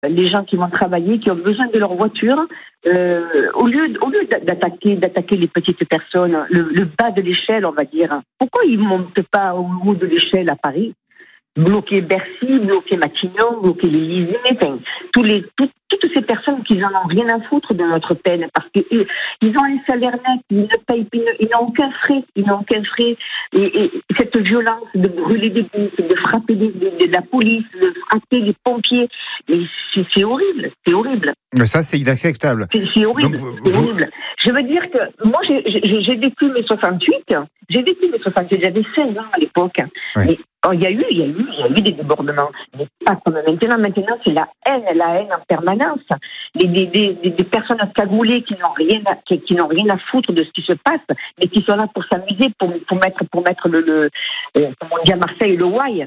les gens qui vont travailler, qui ont besoin de leur voiture, au lieu d'attaquer les petites personnes, le bas de l'échelle, on va dire. Pourquoi ils ne montent pas au haut de l'échelle à Paris? Bloquer Bercy, bloquer Matignon, bloquer l'Élysée, enfin, toutes ces personnes qui n'en ont rien à foutre de notre peine, parce qu'ils ont un salaire net, ils ne payent, ils n'ont aucun frais, et cette violence de brûler des bus, de frapper de la police, de frapper les pompiers, c'est horrible. Mais ça, c'est inacceptable. C'est horrible, c'est horrible. Je veux dire que moi, j'ai vécu mes 68, j'avais 16 ans à l'époque. Oui. Mais il y a eu des débordements, mais pas comme maintenant. Maintenant, c'est la haine en permanence. Des personnes cagoulées qui n'ont rien à foutre de ce qui se passe, mais qui sont là pour s'amuser, pour mettre le comme on dit à Marseille, le why.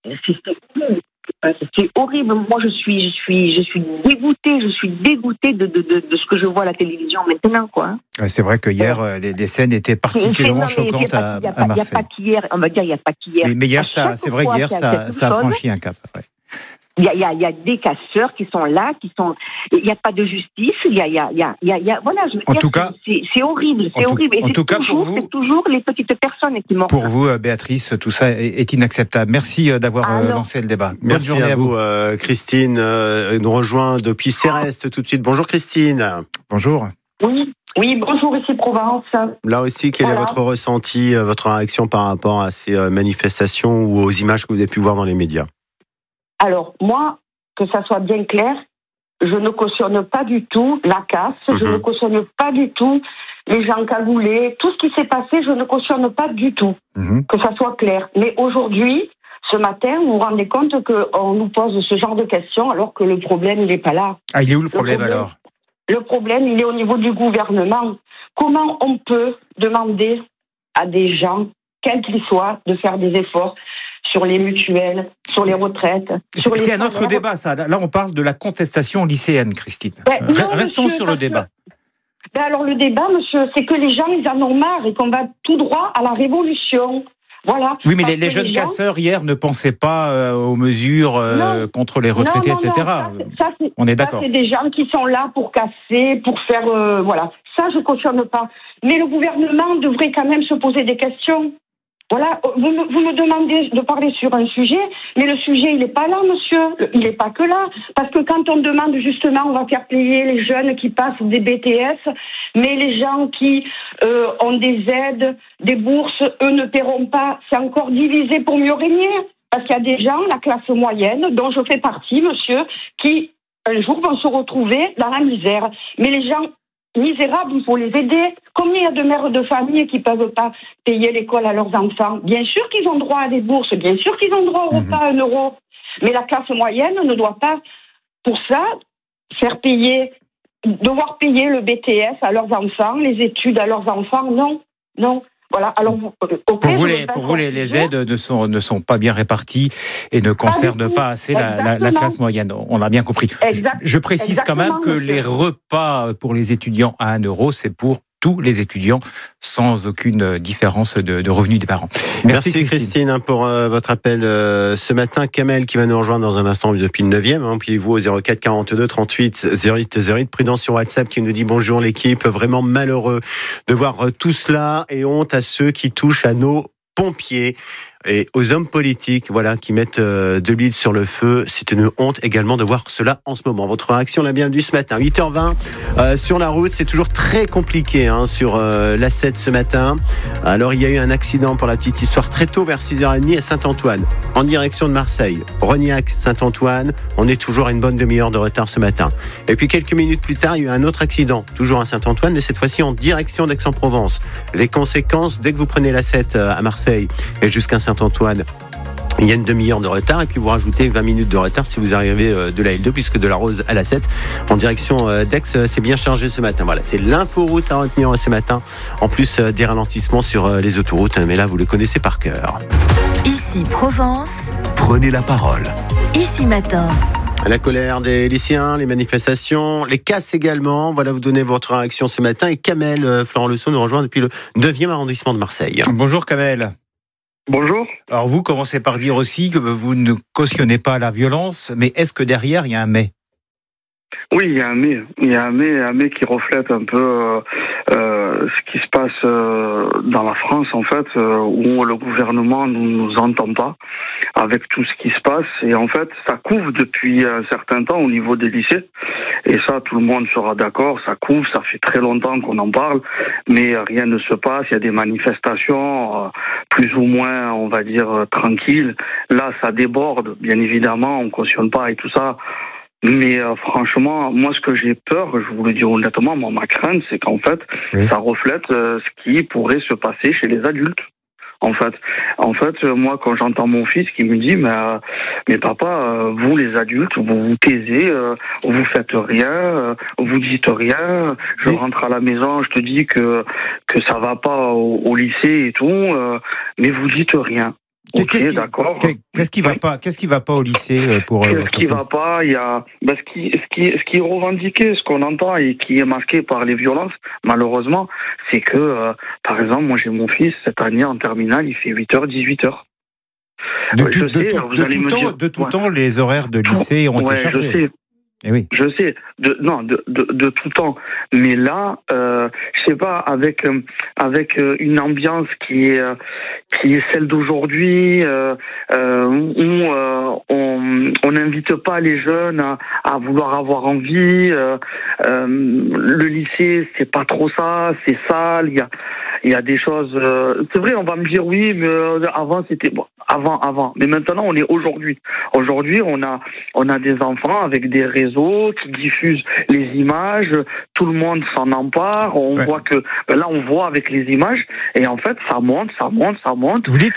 C'est horrible. Moi, je suis dégoûtée de ce que je vois à la télévision maintenant, quoi. C'est vrai que hier, les scènes étaient particulièrement choquantes à Marseille. Il n'y a pas qu'hier. Mais hier, ça a franchi un cap. Ouais. Il y a des casseurs qui sont là, il n'y a pas de justice, voilà, je veux dire, c'est horrible, En tout cas, pour vous, c'est toujours les petites personnes qui montent. Pour vous, Béatrice, tout ça est inacceptable. Merci d'avoir lancé le débat. Merci Bonne journée à vous. Christine nous rejoint depuis Céreste tout de suite. Bonjour Christine. Bonjour. Oui, bonjour, ici Provence. Là aussi, quel est votre ressenti, votre réaction par rapport à ces manifestations ou aux images que vous avez pu voir dans les médias? Alors, moi, que ça soit bien clair, je ne cautionne pas du tout la casse, je ne cautionne pas du tout les gens cagoulés, tout ce qui s'est passé, je ne cautionne pas du tout, que ça soit clair. Mais aujourd'hui, ce matin, vous vous rendez compte qu'on nous pose ce genre de questions alors que le problème, il n'est pas là. Ah, il est où le problème alors? Le problème, il est au niveau du gouvernement. Comment on peut demander à des gens, quels qu'ils soient, de faire des efforts sur les mutuelles, sur les retraites. C'est un autre débat, ça. Là, on parle de la contestation lycéenne, Christine. Restons sur le débat. Alors, le débat, monsieur, c'est que les gens, ils en ont marre et qu'on va tout droit à la révolution. Voilà. Oui, mais les jeunes casseurs, hier, ne pensaient pas aux mesures contre les retraités, etc. On est d'accord. C'est des gens qui sont là pour casser, pour faire... voilà. Ça, je ne cautionne pas. Mais le gouvernement devrait quand même se poser des questions. Voilà, vous me demandez de parler sur un sujet, mais le sujet, il n'est pas là, monsieur. Il n'est pas que là. Parce que quand on demande, justement, on va faire payer les jeunes qui passent des BTS, mais les gens qui ont des aides, des bourses, eux ne paieront pas. C'est encore divisé pour mieux régner. Parce qu'il y a des gens, la classe moyenne, dont je fais partie, monsieur, qui, un jour, vont se retrouver dans la misère. Mais les gens misérables, il faut les aider. Combien il y a de mères de famille qui ne peuvent pas payer l'école à leurs enfants? Bien sûr qu'ils ont droit à des bourses, bien sûr qu'ils ont droit au repas à 1 euro. Mais la classe moyenne ne doit pas, pour ça, devoir payer le BTS à leurs enfants, les études à leurs enfants. Non. Voilà. Alors, pour vous, les aides ne sont pas bien réparties et ne concernent pas assez la classe moyenne. On l'a bien compris. Je précise quand même que les repas pour les étudiants à 1 euro, c'est pour tous les étudiants, sans aucune différence de revenus des parents. Merci Christine pour votre appel ce matin. Kamel qui va nous rejoindre dans un instant depuis le 9e. Puis vous au 04 42 38 08 08. Prudence sur WhatsApp qui nous dit bonjour l'équipe. Vraiment malheureux de voir tout cela et honte à ceux qui touchent à nos pompiers et aux hommes politiques, voilà, qui mettent de l'huile sur le feu. C'est une honte également de voir cela en ce moment. Votre réaction, la bienvenue ce matin. 8h20 sur la route, c'est toujours très compliqué sur l'A7 ce matin. Alors, il y a eu un accident pour la petite histoire très tôt, vers 6h30 à Saint-Antoine, en direction de Marseille. Rognac, Saint-Antoine, on est toujours à une bonne demi-heure de retard ce matin. Et puis, quelques minutes plus tard, il y a eu un autre accident, toujours à Saint-Antoine, mais cette fois-ci en direction d'Aix-en-Provence. Les conséquences, dès que vous prenez l'A7 à Marseille et jusqu'à Saint-Antoine, il y a une demi-heure de retard et puis vous rajoutez 20 minutes de retard si vous arrivez de la L2, puisque de la Rose à la 7 en direction d'Aix, c'est bien chargé ce matin. Voilà, c'est l'inforoute à retenir ce matin, en plus des ralentissements sur les autoroutes, mais là vous les connaissez par cœur. Ici Provence, prenez la parole. Ici Matin. La colère des lycéens, les manifestations, les casses également. Voilà, vous donnez votre réaction ce matin. Et Kamel, Florent Leçon, nous rejoint depuis le 9e arrondissement de Marseille. Bonjour Kamel. Bonjour. Alors vous commencez par dire aussi que vous ne cautionnez pas la violence, mais est-ce que derrière il y a un mais? Oui, il y a un mais qui reflète un peu ce qui se passe dans la France, en fait, où le gouvernement ne nous entend pas avec tout ce qui se passe. Et en fait, ça couvre depuis un certain temps au niveau des lycées. Et ça, tout le monde sera d'accord, ça couvre, ça fait très longtemps qu'on en parle, mais rien ne se passe. Il y a des manifestations plus ou moins, on va dire, tranquilles. Là, ça déborde, bien évidemment, on cautionne pas et tout ça. Mais franchement, moi, ce que j'ai peur, je vous le dis honnêtement, moi, ma crainte, c'est qu'en fait, ça reflète ce qui pourrait se passer chez les adultes. En fait, moi, quand j'entends mon fils qui me dit, mais papa, vous les adultes, vous vous taisez, vous faites rien, vous dites rien. Je rentre à la maison, je te dis que ça va pas au lycée et tout, mais vous dites rien. Ok, d'accord. Qu'est-ce qui va pas? Qu'est-ce qui va pas au lycée pour Qu'est-ce qui va pas? Il y a ce qui est revendiqué, ce qu'on entend et qui est masqué par les violences, malheureusement, c'est que par exemple, moi j'ai mon fils cette année en terminale, il fait 8h, 18h. De tout temps, les horaires de lycée ont été chargés. Je sais. Eh oui. Je sais, de tout temps. Mais là, je sais pas, avec une ambiance qui est celle d'aujourd'hui, où on n'invite pas les jeunes à vouloir avoir envie. Le lycée, c'est pas trop ça, c'est sale. Il y a des choses. C'est vrai, on va me dire oui, mais avant c'était bon. Avant. Mais maintenant, on est aujourd'hui. Aujourd'hui, on a des enfants avec des réseaux qui diffusent les images. Tout le monde s'en empare. On voit que là, on voit avec les images, et en fait, ça monte. Vous dites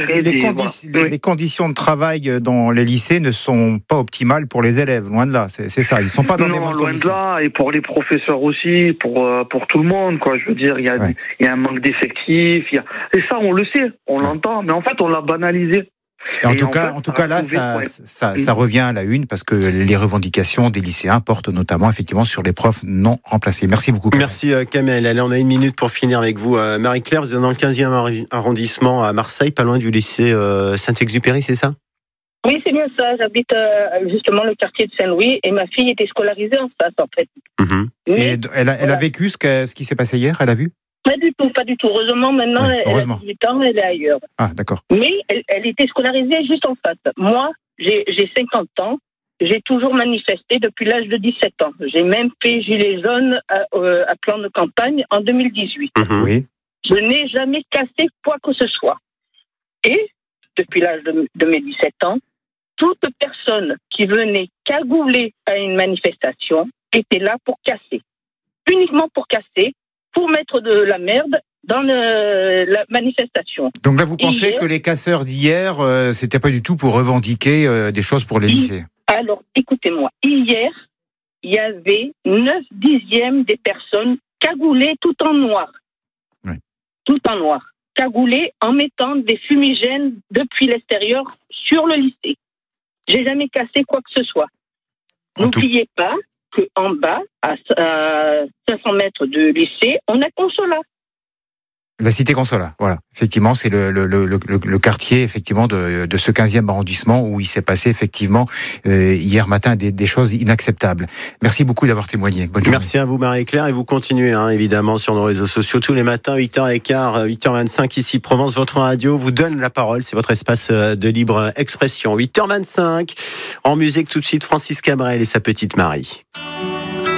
que les conditions de travail dans les lycées ne sont pas optimales pour les élèves. Loin de là, c'est ça. Ils sont pas dans des bonnes conditions. Loin de là, et pour les professeurs aussi, pour tout le monde, quoi. Je veux dire, il y a un manque d'effectifs. Et ça, on le sait, on l'entend, mais en fait, on l'a banalisé. Et en tout cas, là, ça revient à la une, parce que les revendications des lycéens portent notamment effectivement sur les profs non remplacés. Merci beaucoup. Merci Kamel. Allez, on a une minute pour finir avec vous. Marie-Claire, vous êtes dans le 15e arrondissement à Marseille, pas loin du lycée Saint-Exupéry, c'est ça? Oui, c'est bien ça. J'habite justement le quartier de Saint-Louis, et ma fille était scolarisée en face, en fait. Et elle a vécu ce qui s'est passé hier? Elle a vu? Pas du tout. Heureusement, maintenant, elle a 18 ans, elle est ailleurs. Ah, d'accord. Mais elle était scolarisée juste en face. Moi, j'ai 50 ans. J'ai toujours manifesté depuis l'âge de 17 ans. J'ai même fait gilet jaune à plan de campagne en 2018. Oui. Je n'ai jamais cassé quoi que ce soit. Et, depuis l'âge de mes 17 ans, toute personne qui venait cagouler à une manifestation était là pour casser. Uniquement pour casser, pour mettre de la merde dans la manifestation. Donc là, vous pensez que les casseurs d'hier, c'était pas du tout pour revendiquer des choses pour les lycées? Alors, écoutez-moi. Hier, il y avait 9/10 des personnes cagoulées tout en noir. Oui. Tout en noir. Cagoulées en mettant des fumigènes depuis l'extérieur sur le lycée. J'ai jamais cassé quoi que ce soit. N'oubliez pas qu'en bas, à 500 mètres de lycée, on a Consolat. La cité Consolat, voilà. Effectivement, c'est le quartier effectivement de ce 15e arrondissement où il s'est passé effectivement hier matin des choses inacceptables. Merci beaucoup d'avoir témoigné. Bonne journée. Merci à vous Marie-Claire, et vous continuez évidemment sur nos réseaux sociaux tous les matins 8h15, 8h25 ici Provence, votre radio vous donne la parole, c'est votre espace de libre expression. 8h25 en musique tout de suite, Francis Cabrel et sa petite Marie.